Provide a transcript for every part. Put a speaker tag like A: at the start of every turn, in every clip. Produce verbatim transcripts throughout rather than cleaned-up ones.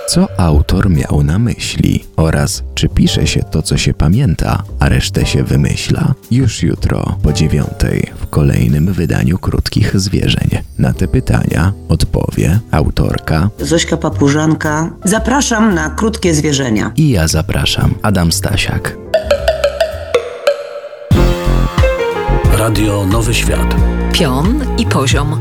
A: Co autor miał na myśli oraz czy pisze się to, co się pamięta, a resztę się wymyśla? Już jutro po dziewiątej w kolejnym wydaniu Krótkich Zwierzeń. Na te pytania odpowie autorka
B: Zośka Papużanka. Zapraszam na Krótkie Zwierzenia.
A: I ja zapraszam, Adam Stasiak.
C: Radio Nowy Świat.
D: Pion i poziom.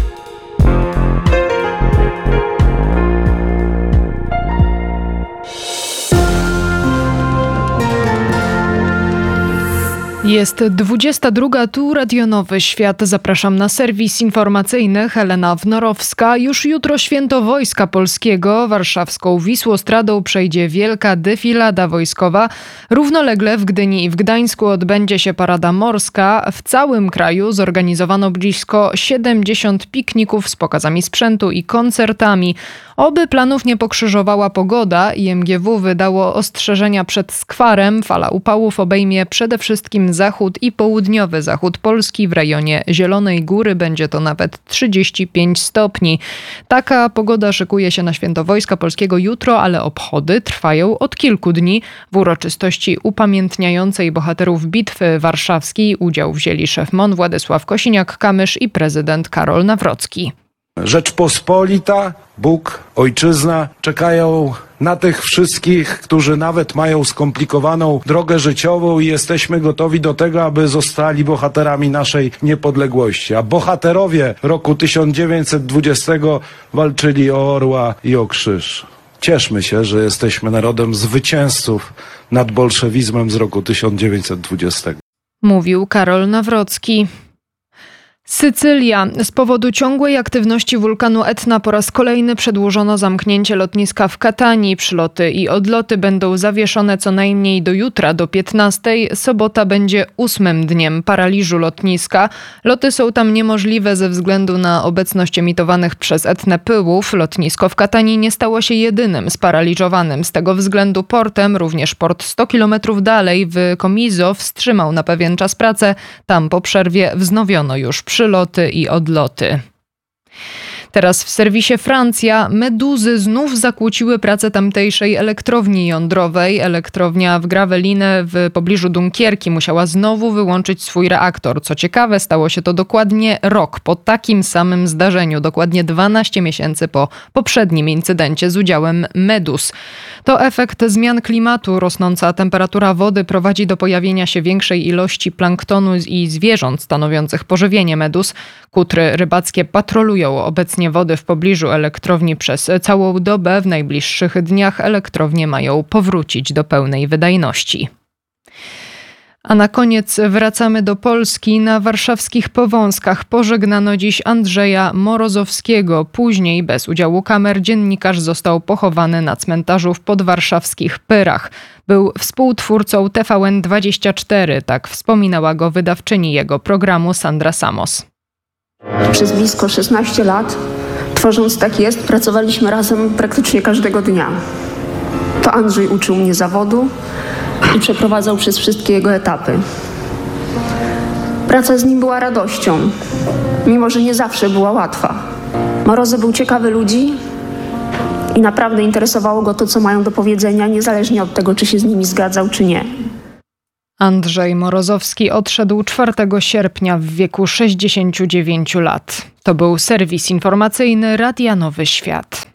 E: Jest dwudziesta druga, tu Radio Nowy Świat. Zapraszam na serwis informacyjny. Helena Wnorowska. Już jutro święto Wojska Polskiego. Warszawską Wisłostradą przejdzie wielka defilada wojskowa. Równolegle w Gdyni i w Gdańsku odbędzie się parada morska. W całym kraju zorganizowano blisko siedemdziesiąt pikników z pokazami sprzętu i koncertami. Oby planów nie pokrzyżowała pogoda, I M G W wydało ostrzeżenia przed skwarem. Fala upałów obejmie przede wszystkim zachód i południowy zachód Polski. W rejonie Zielonej Góry będzie to nawet trzydzieści pięć stopni. Taka pogoda szykuje się na święto Wojska Polskiego jutro, ale obchody trwają od kilku dni. W uroczystości upamiętniającej bohaterów Bitwy Warszawskiej udział wzięli szef M O N Władysław Kosiniak-Kamysz i prezydent Karol Nawrocki.
F: Rzeczpospolita, Bóg, Ojczyzna czekają na tych wszystkich, którzy nawet mają skomplikowaną drogę życiową i jesteśmy gotowi do tego, aby zostali bohaterami naszej niepodległości. A bohaterowie roku tysiąc dziewięćset dwudziestego walczyli o orła i o krzyż. Cieszmy się, że jesteśmy narodem zwycięzców nad bolszewizmem z roku tysiąc dziewięćset dwudziestego.
E: Mówił Karol Nawrocki. Sycylia. Z powodu ciągłej aktywności wulkanu Etna po raz kolejny przedłużono zamknięcie lotniska w Katanii. Przyloty i odloty będą zawieszone co najmniej do jutra, do piętnastej. Sobota będzie ósmym dniem paraliżu lotniska. Loty są tam niemożliwe ze względu na obecność emitowanych przez Etnę pyłów. Lotnisko w Katanii nie stało się jedynym sparaliżowanym. Z tego względu portem, również port sto kilometrów dalej w Komizo, wstrzymał na pewien czas pracę. Tam po przerwie wznowiono już przyloty i odloty. Teraz w serwisie Francja. Meduzy znów zakłóciły pracę tamtejszej elektrowni jądrowej. Elektrownia w Gravelines w pobliżu Dunkierki musiała znowu wyłączyć swój reaktor. Co ciekawe, stało się to dokładnie rok po takim samym zdarzeniu. Dokładnie dwanaście miesięcy po poprzednim incydencie z udziałem meduz. To efekt zmian klimatu. Rosnąca temperatura wody prowadzi do pojawienia się większej ilości planktonu i zwierząt stanowiących pożywienie meduz. Kutry rybackie patrolują obecnie wody w pobliżu elektrowni przez całą dobę. W najbliższych dniach elektrownie mają powrócić do pełnej wydajności. A na koniec wracamy do Polski. Na warszawskich Powązkach pożegnano dziś Andrzeja Morozowskiego. Później, bez udziału kamer, dziennikarz został pochowany na cmentarzu w podwarszawskich Pyrach. Był współtwórcą T V N dwadzieścia cztery, tak wspominała go wydawczyni jego programu Sandra Samos.
G: Przez blisko szesnaście lat, tworząc Tak jest, pracowaliśmy razem praktycznie każdego dnia. To Andrzej uczył mnie zawodu i przeprowadzał przez wszystkie jego etapy. Praca z nim była radością, mimo że nie zawsze była łatwa. Morozy był ciekawy ludzi i naprawdę interesowało go to, co mają do powiedzenia, niezależnie od tego, czy się z nimi zgadzał, czy nie.
E: Andrzej Morozowski odszedł czwartego sierpnia w wieku sześćdziesięciu dziewięciu lat. To był serwis informacyjny Radia Nowy Świat.